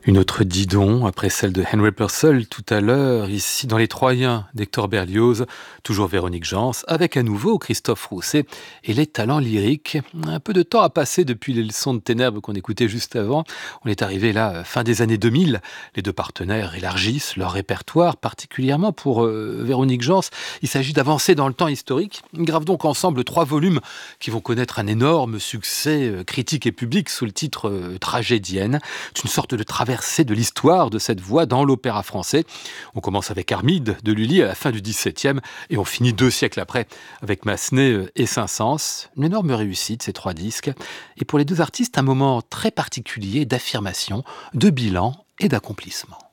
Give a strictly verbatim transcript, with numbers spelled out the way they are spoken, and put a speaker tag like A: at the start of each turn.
A: Une autre Didon, après celle de Henry Purcell tout à l'heure, ici dans Les Troyens d'Hector Berlioz, toujours Véronique Jans, avec à nouveau Christophe Rousset et les talents lyriques. Un peu de temps a passé depuis les leçons de ténèbres qu'on écoutait juste avant. On est arrivé là, fin des années deux mille. Les deux partenaires élargissent leur répertoire, particulièrement pour euh, Véronique Jans. Il s'agit d'avancer dans le temps historique. Ils gravent donc ensemble trois volumes qui vont connaître un énorme succès euh, critique et public sous le titre euh, Tragédienne. C'est une sorte de traversée de l'histoire de cette voix dans l'opéra français. On commence avec Armide de Lully à la fin du dix-septième et on finit deux siècles après avec Massenet et Saint-Saëns. Une énorme réussite, ces trois disques. Et pour les deux artistes, un moment très particulier d'affirmation, de bilan et d'accomplissement.